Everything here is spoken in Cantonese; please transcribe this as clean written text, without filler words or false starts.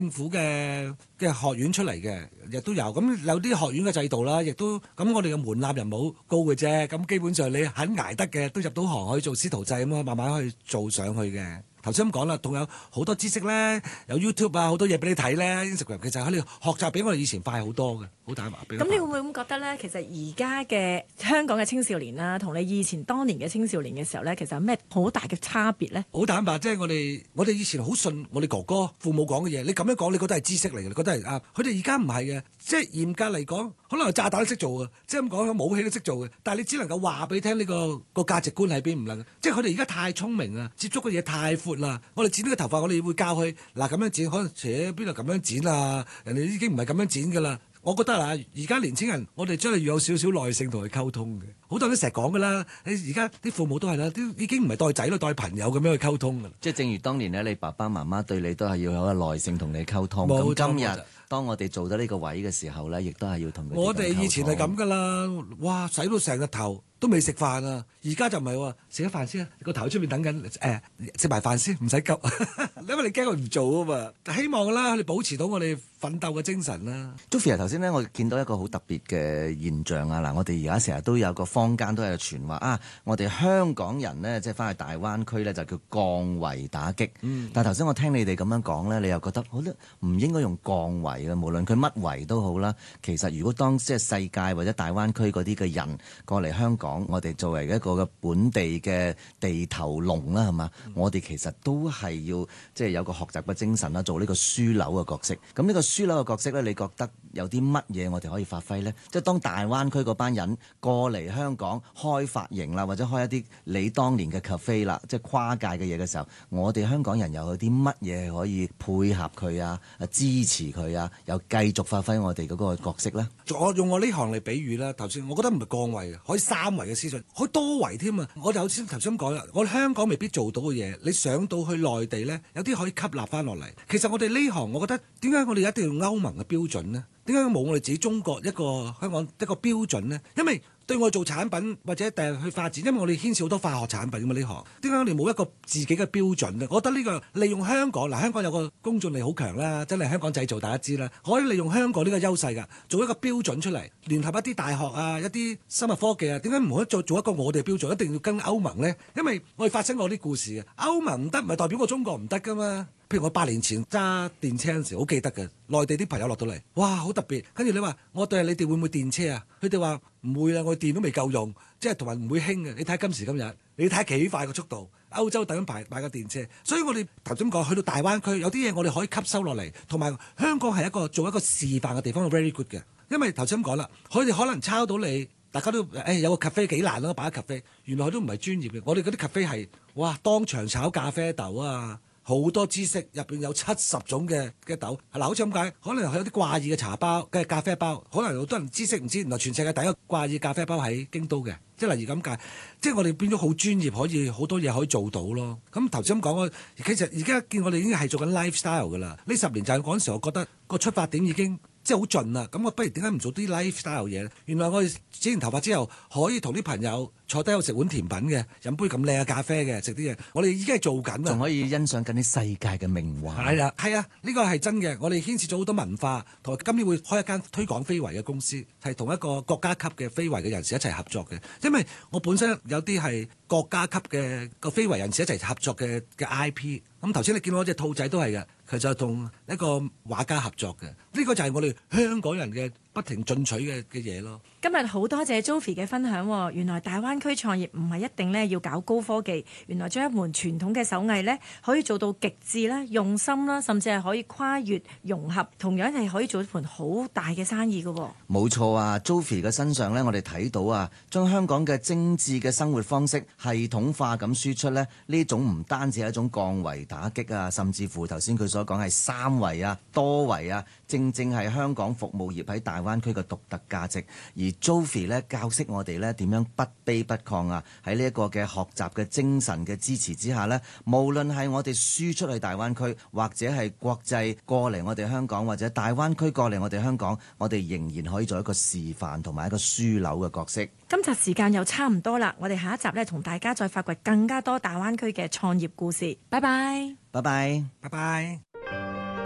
政府嘅學院出嚟嘅，亦都有。咁有啲學院嘅制度啦，亦都咁我哋嘅門檻又冇高嘅啫。咁基本上你肯捱得嘅，都入到行可以做師徒制咁啊，慢慢可以做上去嘅。頭先咁講啦，仲有好多知識咧，有 YouTube 啊，好多嘢俾你睇咧。Instagram 其實喺你學習比我哋以前快好多嘅，好大話。 咁你會唔會咁覺得咧？其實而家嘅香港嘅青少年啦，同你以前當年嘅青少年嘅時候咧，其實有咩好大嘅差別咧？ 好坦白，即係我哋以前好信我哋哥哥父母講嘅嘢。你咁樣講，你覺得係知識嚟嘅，你覺得係啱。佢哋而家唔係嘅，即係嚴格嚟講，可能炸彈都識做嘅，即係咁講，武器都識做嘅。但係你只能夠話俾你聽，呢個價值觀喺邊唔能。即係佢哋而家太聰明啦，接觸嘅嘢太闊啦。我哋剪呢個頭髮，我哋會教佢嗱咁樣剪，可能扯邊度咁樣剪啊？人哋已經唔係咁樣剪㗎啦。我覺得啊，而家年青人，我哋真係要有少少耐性同佢溝通嘅。好多人都成日講㗎啦，你而家啲父母都係啦，都已經唔係當仔女，當朋友咁樣去溝通㗎。 即係正如當年咧，你爸爸媽媽對你都係要有個耐性同你溝通。咁今日當我哋做到呢個位嘅時候咧，亦都係要同佢。 我哋以前係咁㗎啦，哇，洗到成個頭都未食飯啊！而家就唔係喎，食咗飯先啊，個頭喺出面等緊食埋飯先，唔使急，因為你驚佢唔做啊嘛。希望啦，佢哋保持到我哋奮鬥嘅精神啦。 Joffy 頭先咧，我見到一個好特別嘅現象啊！嗱，我哋而家成日都有個坊間都係傳話啊，我哋香港人呢，即係翻去大灣區咧就叫降維打擊。但係頭先我聽你哋咁樣講咧，你又覺得好咧，唔應該用降維嘅，無論佢乜維都好啦。其實如果當即係世界或者大灣區嗰啲嘅人過嚟香港，我哋作為一個嘅本地嘅地頭龍啦，係嘛？我哋其實都係要即係有個學習嘅精神啦，做呢個樞紐嘅角色。咁呢個樞紐嘅角色咧，你覺得有啲乜嘢我哋可以發揮呢？即係當大灣區嗰班人過嚟香港開髮型啦，或者開一啲你當年嘅 cafe 啦，即係跨界嘅嘢嘅時候，我哋香港人又有啲乜嘢可以配合佢啊、支持佢啊，又繼續發揮我哋嗰個角色呢？ 我用我呢行嚟比喻啦，頭先我覺得唔係降維，可以三維嘅思想，可以多維添啊！我就頭先講啦，我香港未必做到嘅嘢，你上到去內地呢，有啲可以吸納翻落嚟。其實我哋呢行，我覺得點解我哋一定要歐盟嘅標準呢？點解冇我哋自己中國一個香港一個標準呢？因為對我做產品或者第日去發展，因為我哋牽涉好多化學產品㗎嘛呢行。點解我哋冇一個自己嘅標準呢？我覺得呢個利用香港嗱，香港有個公信力好強啦，真係香港製造大家知啦，可以利用香港呢個優勢㗎，做一個標準出嚟，聯合一啲大學啊、一啲生物科技啊，點解唔可以做一個我哋嘅標準？一定要跟歐盟呢？因為我哋發生過啲故事嘅，歐盟唔得，唔係代表個中國唔得㗎嘛。譬如我8年前揸電車嗰陣時，好記得嘅，內地啲朋友落到嚟，哇，好特別。跟住你話，我對你哋會唔會電車啊？佢哋話唔會啦，我電都未夠用，即係同埋唔會興嘅。你睇今時今日，你睇幾快個速度，歐洲等緊買個電車。所以我哋頭先講，去到大灣區有啲嘢我哋可以吸收落嚟，同埋香港係做一個示範嘅地方，very good 嘅。因為頭先咁講啦，佢哋可能抄到你，大家都有個 cafe 幾難咯，擺個 cafe，原來佢都唔係專業嘅。我哋嗰啲 cafe 係哇，當場炒咖啡豆啊！好多知識，入邊有70種嘅豆，嗱，好似咁解，可能有啲掛耳嘅茶包，嘅咖啡包，可能好多人知識唔知，原來全世界第一個掛耳咖啡包喺京都嘅，即係例如咁解，即係我哋變咗好專業，可以好多嘢可以做到咯。咁頭先咁講，其實而家見我哋已經係做緊 lifestyle 噶啦，呢10年就係嗰陣時，我覺得個出發點已經即係好盡啦。咁我不如點解唔做啲 lifestyle 嘢呢？原來我哋剪完頭髮之後，可以同啲朋友坐低度食碗甜品嘅，飲杯咁靚嘅咖啡嘅，食啲嘢，我哋已經係做緊啦， 仲可以欣賞緊啲世界嘅名畫。 係啊，呢個係真嘅。我哋牽涉咗好多文化，同埋今年會開一間推廣非遺嘅公司，係同一個國家級嘅非遺嘅人士一齊合作嘅。因為我本身有啲係國家級嘅個非遺人士一齊合作嘅 IP。咁頭先你見到隻兔仔都係嘅，佢就同一個畫家合作嘅。呢個就係我哋香港人嘅不停進取嘅嘢咯。 今日好多謝 Joffy 嘅分享喎。原來大灣區創業唔係一定咧要搞高科技，原來將一門傳統嘅手藝咧可以做到極致啦、用心啦，甚至係可以跨越融合，同樣係可以做一盤好大嘅生意㗎喎。 冇錯啊 Joffy 嘅身上咧，我哋睇到啊，將香港嘅精緻嘅生活方式系統化咁輸出咧，呢種唔單止係一種降維打擊啊，甚至乎頭先佢所講係三維啊、多維啊，正正係香港服務業喺大灣區嘅獨特價值。而 Joffy 咧教識我哋咧點樣不卑不亢啊！喺呢一個嘅學習嘅精神嘅支持之下呢，無論係我哋輸出去大灣區，或者係國際過嚟我哋香港，或者大灣區過嚟我哋香港，我哋仍然可以做一個示範同埋一個樞紐嘅角色。 今集時間又差唔多啦，我哋下一集呢，同大家再發掘更加多大灣區嘅創業故事。拜拜， 拜拜， 拜拜。